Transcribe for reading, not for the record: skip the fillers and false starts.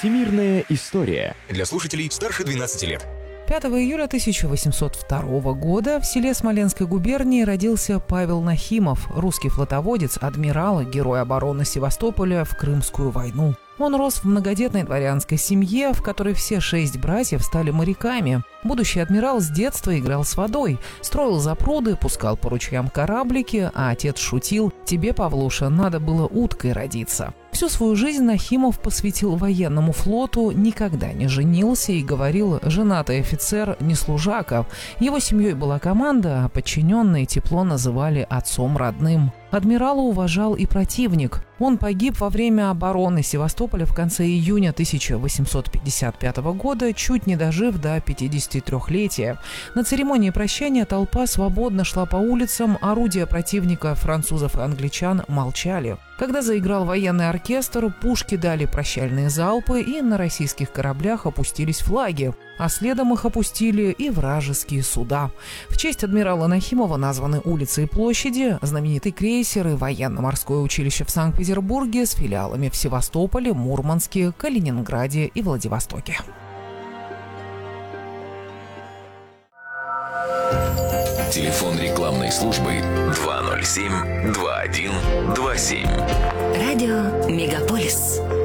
Всемирная история. Для слушателей старше 12 лет. 5 июля 1802 года в селе Смоленской губернии родился Павел Нахимов, русский флотоводец, адмирал, герой обороны Севастополя в Крымскую войну. Он рос в многодетной дворянской семье, в которой все 6 братьев стали моряками. Будущий адмирал с детства играл с водой, строил запруды, пускал по ручьям кораблики, а отец шутил: «Тебе, Павлуша, надо было уткой родиться». Всю свою жизнь Нахимов посвятил военному флоту, никогда не женился и говорил: «Женатый офицер не служака». Его семьей была команда, а подчиненные тепло называли отцом родным. Адмирала уважал и противник. Он погиб во время обороны Севастополя в конце июня 1855 года, чуть не дожив до 53-летия. На церемонии прощания толпа свободно шла по улицам, орудия противника, французов и англичан, молчали. Когда заиграл военный оркестр, пушки дали прощальные залпы, и на российских кораблях опустились флаги, а следом их опустили и вражеские суда. В честь адмирала Нахимова названы улицы и площади, знаменитый крейсер и военно-морское училище в Санкт-Петербурге с филиалами в Севастополе, Мурманске, Калининграде и Владивостоке. Телефон рекламной службы 207-2127. Радио Мегаполис.